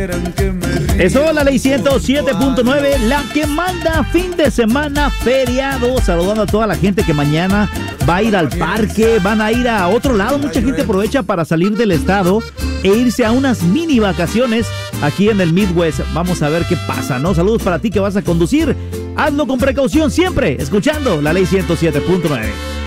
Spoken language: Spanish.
Eso, la ley 107.9, la que manda fin de semana feriado. Saludando a toda la gente que mañana va a ir al parque, van a ir a otro lado. Mucha gente aprovecha para salir del estado e irse a unas mini vacaciones aquí en el Midwest. Vamos a ver qué pasa, ¿no? Saludos para ti que vas a conducir. Hazlo con precaución siempre, escuchando la ley 107.9.